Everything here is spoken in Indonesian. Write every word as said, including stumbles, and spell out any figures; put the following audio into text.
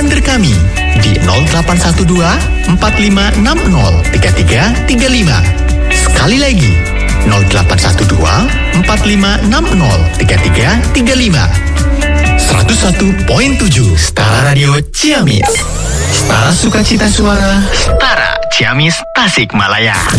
kalender kami di nol delapan satu dua empat lima enam nol tiga tiga tiga lima. Sekali lagi, nol delapan satu dua empat lima enam nol tiga tiga tiga lima. seratus satu koma tujuh Setara Radio Ciamis. Setara Sukacita Suara. Setara Ciamis Tasikmalaya.